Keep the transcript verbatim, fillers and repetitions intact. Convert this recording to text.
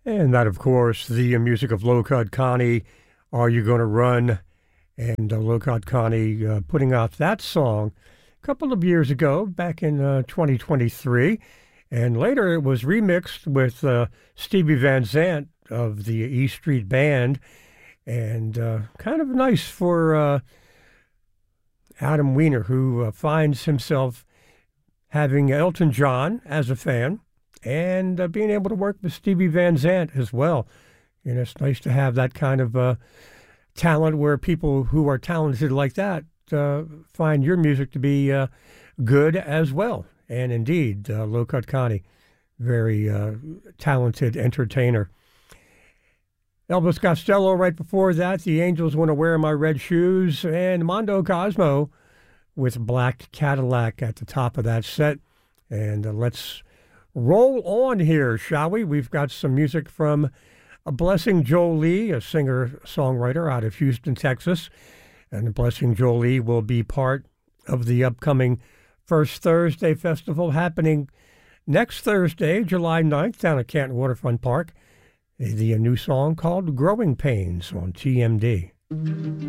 And that, of course, the music of Low-Cut Connie, Are You Gonna Run? And uh, Low-Cut Connie uh, putting out that song a couple of years ago, back in uh, twenty twenty-three. And later it was remixed with uh, Stevie Van Zandt of the E Street Band. And uh, kind of nice for uh, Adam Weiner, who uh, finds himself having Elton John as a fan and uh, being able to work with Stevie Van Zandt as well. And it's nice to have that kind of uh, talent where people who are talented like that uh, find your music to be uh, good as well. And indeed, uh, Low-Cut Connie, very uh, talented entertainer. Elvis Costello right before that, The Angels Want to Wear My Red Shoes, and Mondo Cosmo with Black Cadillac at the top of that set. And uh, let's roll on here, shall we? We've got some music from Blessing Jolie, a singer-songwriter out of Houston, Texas. And Blessing Jolie will be part of the upcoming First Thursday Festival happening next Thursday, July ninth, down at Canton Waterfront Park. The new song called Growing Pains on T M D.